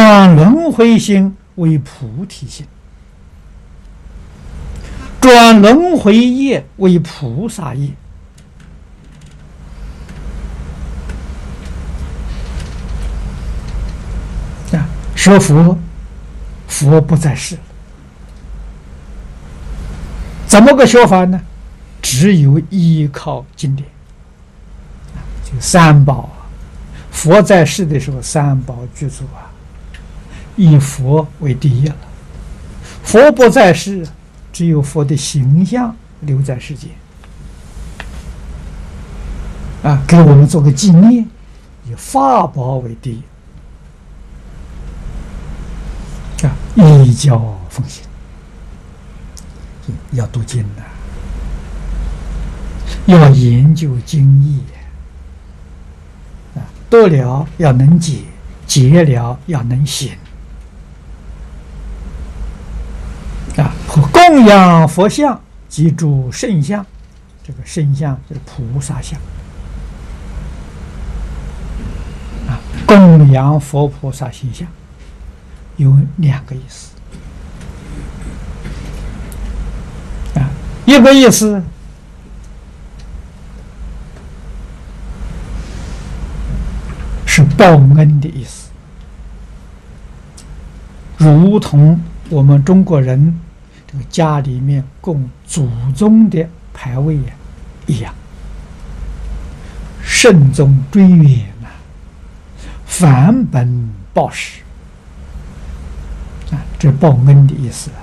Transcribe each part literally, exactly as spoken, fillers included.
转轮回心为菩提心，转轮回业为菩萨业。啊，学佛，佛不在世了，怎么个学法呢？只有依靠经典，就三宝啊。佛在世的时候，三宝具足啊，以佛为第一了。佛不在世，只有佛的形象留在世间啊，给我们做个纪念，以法宝为第一啊，依教奉行，要读经呐、啊，要研究经义啊，读了要能解，解了要能行啊，和供养佛像及诸圣像，这个圣像就是菩萨像啊，供养佛菩萨形象有两个意思啊，一个意思是报恩的意思，如同我们中国人这个家里面供祖宗的牌位呀一样，慎终追远啊，返本报时啊，这报恩的意思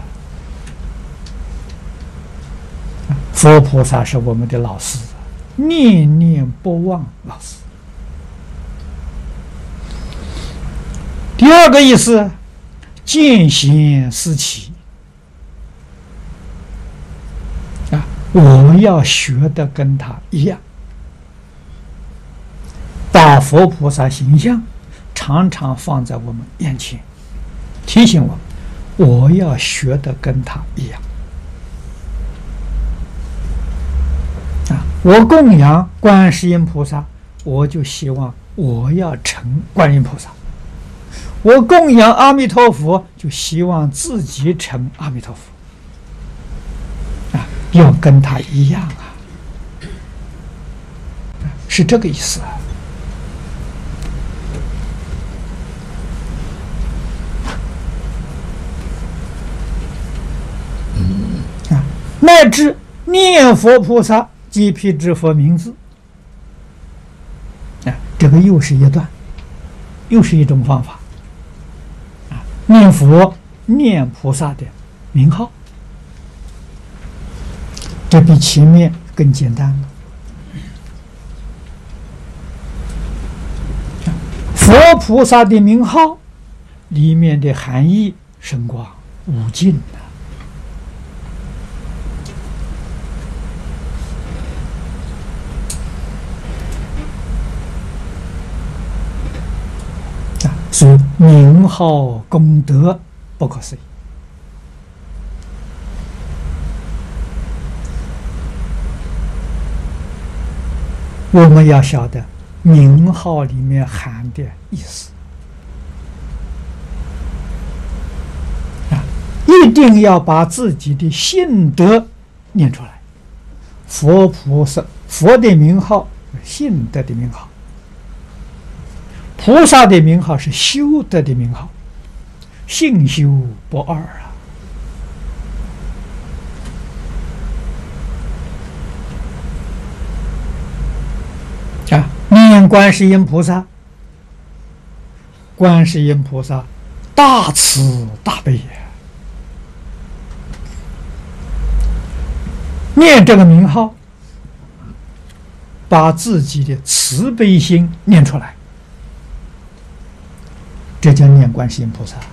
啊。佛菩萨是我们的老师，念念不忘老师。第二个意思，见贤思齐啊，我要学的跟他一样，把佛菩萨形象常常放在我们眼前，提醒我我要学的跟他一样啊。我供养观世音菩萨，我就希望我要成观音菩萨。我供养阿弥陀佛，就希望自己成阿弥陀佛啊，要跟他一样啊，是这个意思啊。啊，乃至念佛菩萨即辟支佛名字啊，这个又是一段，又是一种方法。念佛念菩萨的名号，这比前面更简单了。佛菩萨的名号里面的含义深广无尽啊，所以名号功德不可思议。我们要晓得名号里面含的意思啊，一定要把自己的信德念出来。佛菩萨，佛的名号是信德的名号，菩萨的名号是修德的名号，信修不二啊！啊，念观世音菩萨，观世音菩萨大慈大悲呀！念这个名号，把自己的慈悲心念出来。这叫念观世音菩萨。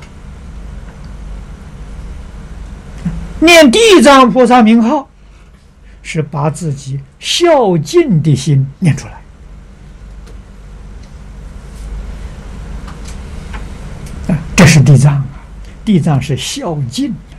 念地藏菩萨名号，是把自己孝敬的心念出来啊，这是地藏啊，地藏是孝敬。